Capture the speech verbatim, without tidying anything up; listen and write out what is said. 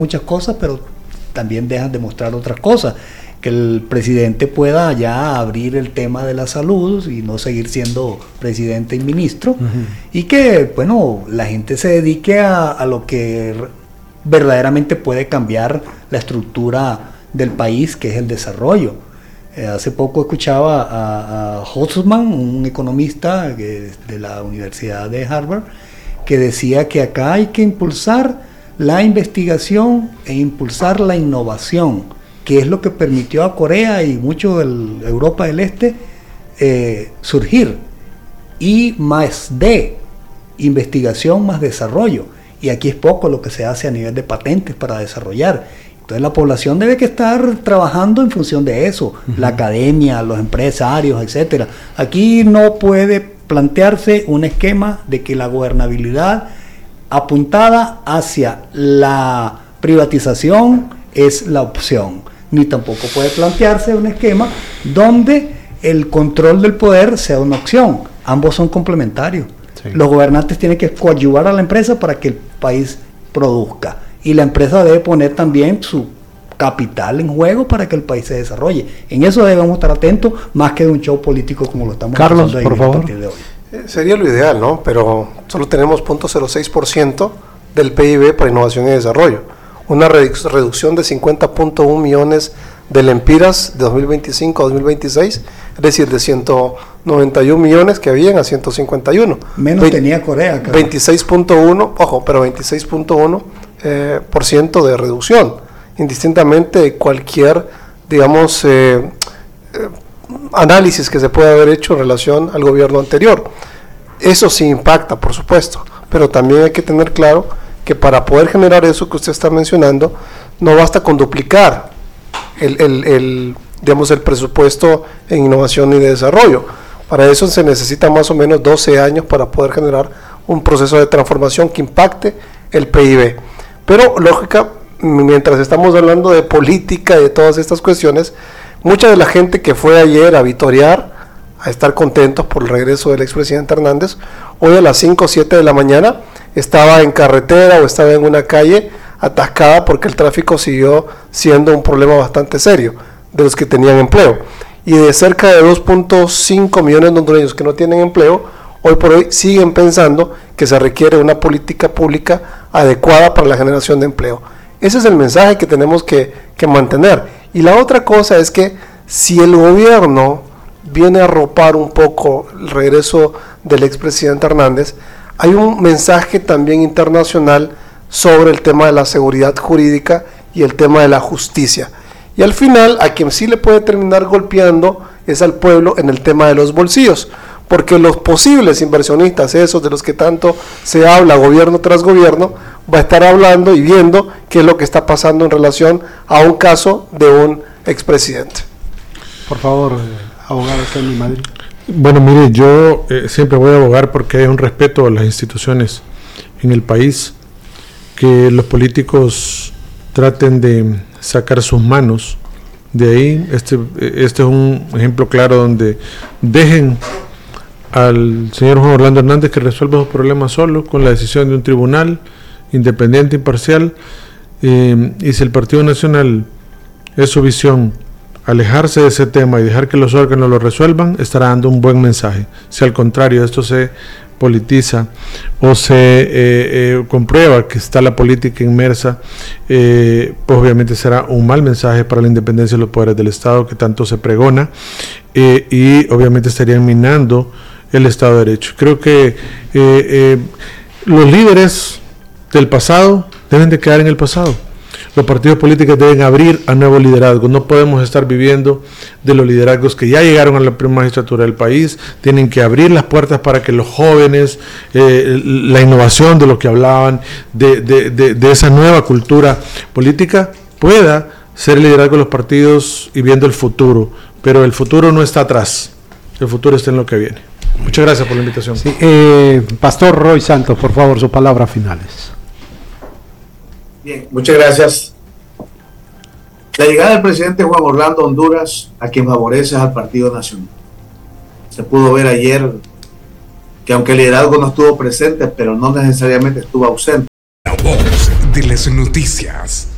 muchas cosas, pero también dejan de mostrar otras cosas. Que el presidente pueda ya abrir el tema de la salud y no seguir siendo presidente y ministro, uh-huh. y que, bueno, la gente se dedique a, a lo que verdaderamente puede cambiar la estructura del país, que es el desarrollo. Eh, hace poco escuchaba a, a Holtzman, un economista que, de la Universidad de Harvard, que decía que acá hay que impulsar la investigación e impulsar la innovación, que es lo que permitió a Corea y mucho de Europa del Este eh, surgir. Y más de investigación más desarrollo. Y aquí es poco lo que se hace a nivel de patentes para desarrollar. Entonces la población debe que estar trabajando en función de eso. Uh-huh. La academia, los empresarios, etcétera. Aquí no puede plantearse un esquema de que la gobernabilidad apuntada hacia la privatización es la opción. Ni tampoco puede plantearse un esquema donde el control del poder sea una opción. Ambos son complementarios. Sí. Los gobernantes tienen que coadyuvar a la empresa para que el país produzca. Y la empresa debe poner también su capital en juego para que el país se desarrolle. En eso debemos estar atentos, más que de un show político como lo estamos Carlos, haciendo ahí por favor. a partir de hoy. Eh, sería lo ideal, ¿no? Pero solo tenemos cero punto cero seis por ciento del P I B para innovación y desarrollo. Una reducción de cincuenta punto uno millones de lempiras de dos mil veinticinco a dos mil veintiséis, es decir, de ciento noventa y un millones que habían a ciento cincuenta y uno. Menos Ve- tenía Corea. Claro. veintiséis punto uno, ojo, pero veintiséis punto uno eh, por ciento de reducción, indistintamente de cualquier, digamos, eh, eh, análisis que se pueda haber hecho en relación al gobierno anterior. Eso sí impacta, por supuesto, pero también hay que tener claro que para poder generar eso que usted está mencionando, no basta con duplicar el, el, el, digamos, el presupuesto en innovación y de desarrollo. Para eso se necesita más o menos doce años para poder generar un proceso de transformación que impacte el P I B. Pero, lógica, mientras estamos hablando de política y de todas estas cuestiones, mucha de la gente que fue ayer a vitorear, a estar contentos por el regreso del expresidente Hernández, hoy a las cinco o siete de la mañana estaba en carretera o estaba en una calle atascada porque el tráfico siguió siendo un problema bastante serio de los que tenían empleo. Y de cerca de dos punto cinco millones de hondureños que no tienen empleo, hoy por hoy siguen pensando que se requiere una política pública adecuada para la generación de empleo. Ese es el mensaje que tenemos que, que mantener. Y la otra cosa es que si el gobierno viene a arropar un poco el regreso del expresidente Hernández, hay un mensaje también internacional sobre el tema de la seguridad jurídica y el tema de la justicia. Y al final, a quien sí le puede terminar golpeando es al pueblo en el tema de los bolsillos, porque los posibles inversionistas, esos de los que tanto se habla gobierno tras gobierno, va a estar hablando y viendo qué es lo que está pasando en relación a un caso de un expresidente. Por favor, abogado Kenny Madrid. Bueno, mire, yo eh, siempre voy a abogar porque hay un respeto a las instituciones en el país, que los políticos traten de sacar sus manos de ahí. Este, este es un ejemplo claro donde dejen al señor Juan Orlando Hernández que resuelva sus problemas solo con la decisión de un tribunal independiente, imparcial, eh, y si el Partido Nacional es su visión alejarse de ese tema y dejar que los órganos lo resuelvan, estará dando un buen mensaje. Si al contrario esto se politiza o se eh, eh, comprueba que está la política inmersa, eh, pues obviamente será un mal mensaje para la independencia de los poderes del Estado que tanto se pregona, eh, y obviamente estarían minando el Estado de Derecho. Creo que eh, eh, los líderes del pasado deben de quedar en el pasado. Los partidos políticos deben abrir a nuevos liderazgos. No podemos estar viviendo de los liderazgos que ya llegaron a la primera magistratura del país. Tienen que abrir las puertas para que los jóvenes, eh, la innovación de lo que hablaban, de, de, de, de esa nueva cultura política, pueda ser el liderazgo de los partidos y viendo el futuro. Pero el futuro no está atrás, el futuro está en lo que viene. Muchas gracias por la invitación. Sí, eh, Pastor Roy Santos, por favor, sus palabras finales. Bien, muchas gracias. La llegada del presidente Juan Orlando a Honduras, a quien favorece al Partido Nacional. Se pudo ver ayer que aunque el liderazgo no estuvo presente, pero no necesariamente estuvo ausente. La voz de las noticias.